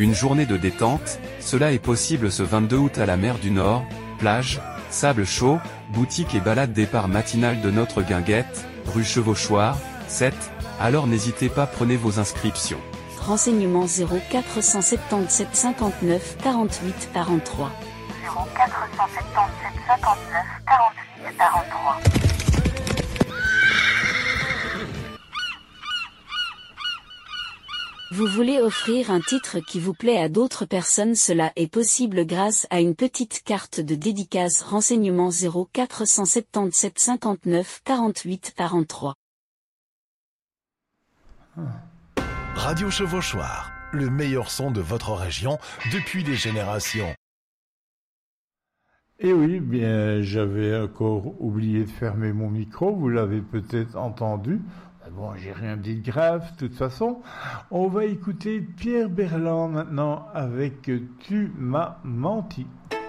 Une journée de détente, cela est possible ce 22 août à la mer du Nord, plage, sable chaud, boutique et balade départ matinal de notre Guinguette, rue Chevauchoir, 7, alors n'hésitez pas prenez vos inscriptions. Renseignements 0477 59 48 43. 0477 59 48 43. Vous voulez offrir un titre qui vous plaît à d'autres personnes, cela est possible grâce à une petite carte de dédicace. Renseignements 0477 59 48 43. Radio Chevauchoir, le meilleur son de votre région depuis des générations. Et oui, bien, j'avais encore oublié de fermer mon micro, vous l'avez peut-être entendu. Bon, j'ai rien dit de grave, de toute façon. On va écouter Pierre Berland maintenant avec Tu m'as menti.